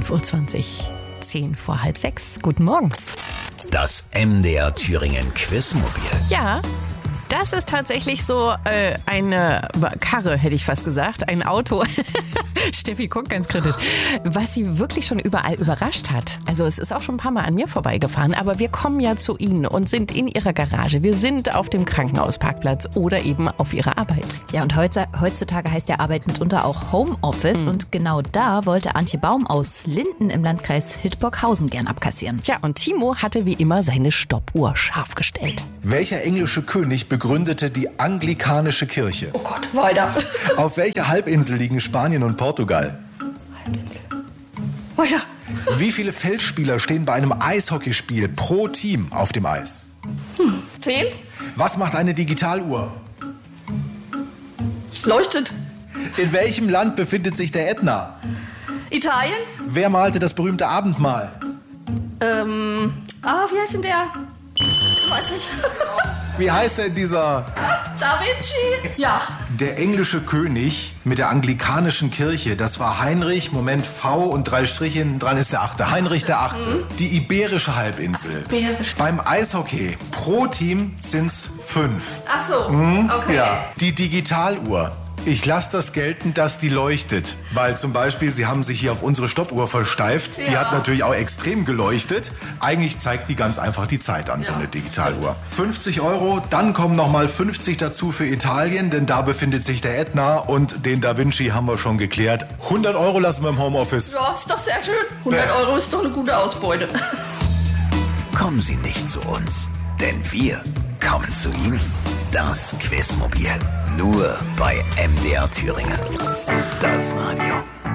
5:20 Uhr, 10 vor halb 6. Guten Morgen. Das MDR Thüringen Quizmobil. Ja, das ist tatsächlich so eine Karre, hätte ich fast gesagt, ein Auto. Steffi guckt ganz kritisch. Was sie wirklich schon überall überrascht hat. Also es ist auch schon ein paar Mal an mir vorbeigefahren, aber wir kommen ja zu Ihnen und sind in Ihrer Garage. Wir sind auf dem Krankenhausparkplatz oder eben auf Ihrer Arbeit. Ja, und heutzutage heißt ja Arbeit mitunter auch Homeoffice. Und genau da wollte Antje Baum aus Linden im Landkreis Hildburghausen gern abkassieren. Tja, und Timo hatte wie immer seine Stoppuhr scharf gestellt. Welcher englische König begründete die anglikanische Kirche? Oh Gott, weiter. Auf welcher Halbinsel liegen Spanien und Portugal? Halbinsel. Weiter. Wie viele Feldspieler stehen bei einem Eishockeyspiel pro Team auf dem Eis? 10. Was macht eine Digitaluhr? Leuchtet. In welchem Land befindet sich der Ätna? Italien. Wer malte das berühmte Abendmahl? Wie heißt denn der? Weiß nicht. Wie heißt denn dieser? Da Vinci. Ja. Der englische König mit der anglikanischen Kirche, das war Heinrich, Moment, V und 3 Striche hinten dran ist der 8. Heinrich der 8. Die Iberische Halbinsel. Iberisch. Beim Eishockey pro Team sind's 5. Ach so, okay. Ja. Die Digitaluhr. Ich lasse das gelten, dass die leuchtet. Weil zum Beispiel, Sie haben sich hier auf unsere Stoppuhr versteift. Die Ja. hat natürlich auch extrem geleuchtet. Eigentlich zeigt die ganz einfach die Zeit an, so eine Digitaluhr. 50 €, dann kommen nochmal 50 dazu für Italien, denn da befindet sich der Ätna und den Da Vinci haben wir schon geklärt. 100 € lassen wir im Homeoffice. Ja, ist doch sehr schön. 100 € ist doch eine gute Ausbeute. Kommen Sie nicht zu uns, denn wir kommen zu Ihnen. Das Quizmobil. Nur bei MDR Thüringen. Das Radio.